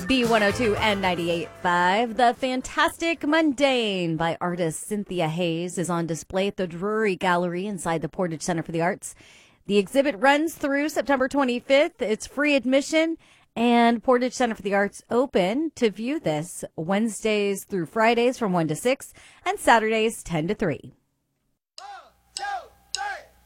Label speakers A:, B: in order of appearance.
A: B102 and 98.5. The Fantastic Mundane by artist Cynthia Hayes is on display at the Drury Gallery inside the Portage Center for the Arts. The exhibit runs through September 25th. It's free admission, and Portage Center for the Arts open to view this Wednesdays through Fridays from 1 to 6 and Saturdays 10 to 3.